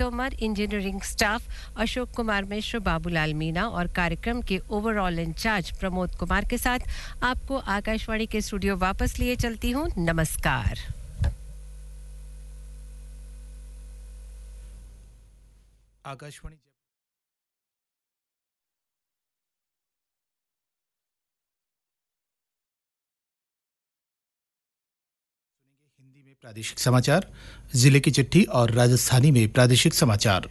Tomar, engineering staff Ashok Kumar Mishra, Babulal Meena और कार्यक्रम के ओवरऑल इंचार्ज प्रमोद कुमार के साथ आपको आकाशवाणी के स्टूडियो वापस लिए चलती हूँ। नमस्कार। आकाशवाणी हिंदी में प्रादेशिक समाचार, जिले की चिट्ठी और राजस्थानी में प्रादेशिक समाचार।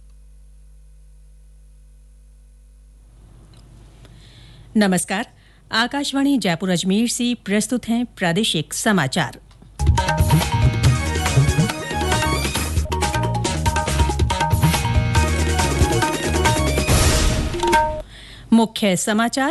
नमस्कार। आकाशवाणी जयपुर अजमेर से प्रस्तुत हैं प्रादेशिक समाचार। मुख्य समाचार।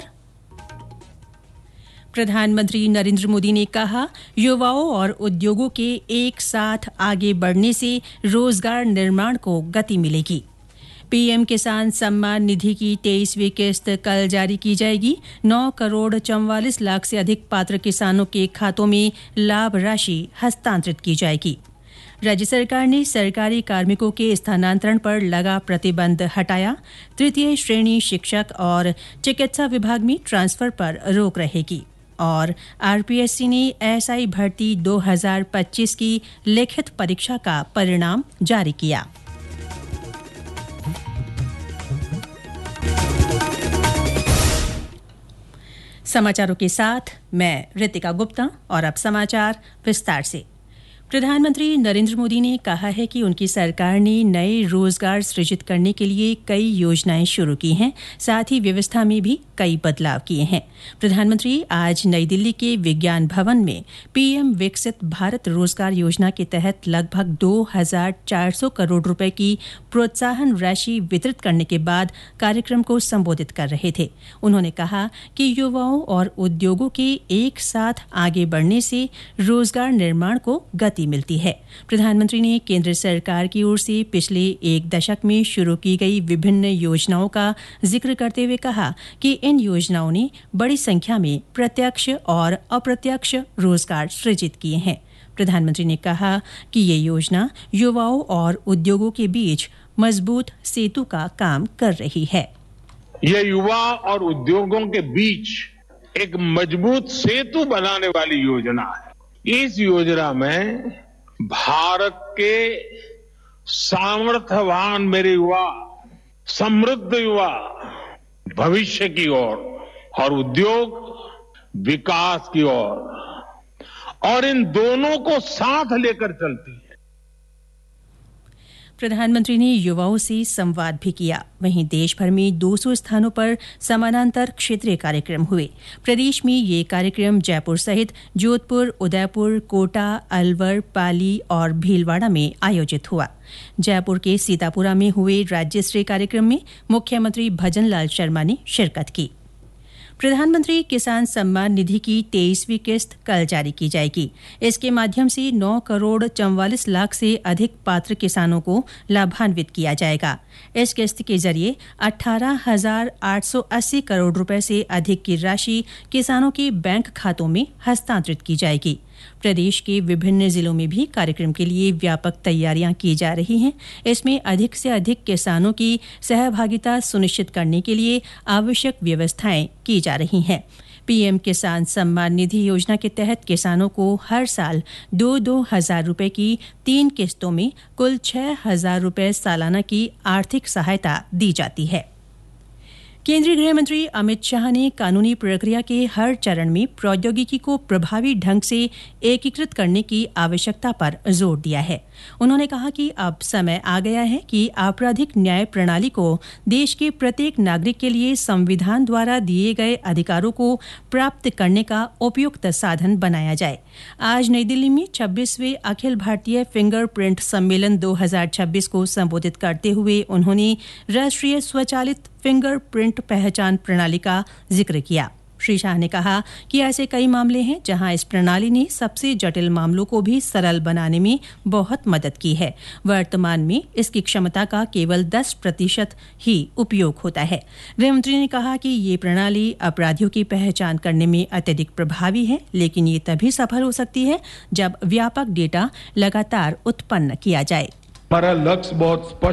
प्रधानमंत्री नरेंद्र मोदी ने कहा, युवाओं और उद्योगों के एक साथ आगे बढ़ने से रोजगार निर्माण को गति मिलेगी। पीएम किसान सम्मान निधि की 23वीं किस्त कल जारी की जाएगी। 9 करोड़ 44 लाख से अधिक पात्र किसानों के खातों में लाभ राशि हस्तांतरित की जाएगी। राज्य सरकार ने सरकारी कार्मिकों के स्थानांतरण पर लगा प्रतिबंध हटाया। तृतीय श्रेणी शिक्षक और चिकित्सा विभाग में ट्रांसफर पर रोक रहेगी। और आरपीएससी ने एसआई भर्ती 2025 की लिखित परीक्षा का परिणाम जारी किया। समाचारों के साथ मैं रितिका गुप्ता और अब समाचार विस्तार से। प्रधानमंत्री नरेंद्र मोदी ने कहा है कि उनकी सरकार ने नए रोजगार सृजित करने के लिए कई योजनाएं शुरू की हैं, साथ ही व्यवस्था में भी कई बदलाव किए हैं। प्रधानमंत्री आज नई दिल्ली के विज्ञान भवन में पीएम विकसित भारत रोजगार योजना के तहत लगभग 2400 करोड़ रुपए की प्रोत्साहन राशि वितरित करने के बाद कार्यक्रम को संबोधित कर रहे थे। उन्होंने कहा कि युवाओं और उद्योगों के एक साथ आगे बढ़ने से रोजगार निर्माण को गति मिलती है। प्रधानमंत्री ने केंद्र सरकार की ओर से पिछले एक दशक में शुरू की गई विभिन्न योजनाओं का जिक्र करते हुए कहा कि इन योजनाओं ने बड़ी संख्या में प्रत्यक्ष और अप्रत्यक्ष रोजगार सृजित किए हैं। प्रधानमंत्री ने कहा कि ये योजना युवाओं और उद्योगों के बीच मजबूत सेतु का काम कर रही है। ये युवा और उद्योगों के बीच एक मजबूत सेतु बनाने वाली योजना है। इस योजना में भारत के सामर्थ्यवान मेरे युवा, समृद्ध युवा भविष्य की ओर और उद्योग विकास की ओर, और इन दोनों को साथ लेकर चलती है। प्रधानमंत्री ने युवाओं से संवाद भी किया। वहीं देश भर में 200 स्थानों पर समानांतर क्षेत्रीय कार्यक्रम हुए। प्रदेश में ये कार्यक्रम जयपुर सहित जोधपुर, उदयपुर, कोटा, अलवर, पाली और भीलवाड़ा में आयोजित हुआ। जयपुर के सीतापुरा में हुए राज्य स्तरीय कार्यक्रम में मुख्यमंत्री भजनलाल शर्मा ने शिरकत की। प्रधानमंत्री किसान सम्मान निधि की 23वीं किस्त कल जारी की जाएगी। इसके माध्यम से 9 करोड़ 44 लाख से अधिक पात्र किसानों को लाभान्वित किया जाएगा। इस किस्त के जरिए 18,880 करोड़ रुपए से अधिक की राशि किसानों के बैंक खातों में हस्तांतरित की जाएगी। प्रदेश के विभिन्न जिलों में भी कार्यक्रम के लिए व्यापक तैयारियां की जा रही हैं। इसमें अधिक से अधिक किसानों की सहभागिता सुनिश्चित करने के लिए आवश्यक व्यवस्थाएं की जा रही हैं। पीएम किसान सम्मान निधि योजना के तहत किसानों को हर साल 2-2 हजार रुपए की 3 किस्तों में कुल 6,000 रुपए सालाना की आर्थिक सहायता दी जाती है। केंद्रीय गृह मंत्री अमित शाह ने कानूनी प्रक्रिया के हर चरण में प्रौद्योगिकी को प्रभावी ढंग से एकीकृत करने की आवश्यकता पर जोर दिया है। उन्होंने कहा कि अब समय आ गया है कि आपराधिक न्याय प्रणाली को देश के प्रत्येक नागरिक के लिए संविधान द्वारा दिए गए अधिकारों को प्राप्त करने का उपयुक्त साधन बनाया जाए। आज नई दिल्ली में 26वें अखिल भारतीय फिंगरप्रिंट सम्मेलन 2026 को संबोधित करते हुए उन्होंने राष्ट्रीय स्वचालित फिंगरप्रिंट पहचान प्रणाली का जिक्र किया। श्री शाह ने कहा कि ऐसे कई मामले हैं जहां इस प्रणाली ने सबसे जटिल मामलों को भी सरल बनाने में बहुत मदद की है। वर्तमान में इसकी क्षमता का केवल 10% ही उपयोग होता है। गृहमंत्री ने कहा कि ये प्रणाली अपराधियों की पहचान करने में अत्यधिक प्रभावी है, लेकिन ये तभी सफल हो सकती है जब व्यापक डेटा लगातार उत्पन्न किया जाए। हमारा लक्ष्य बहुत स्पष्ट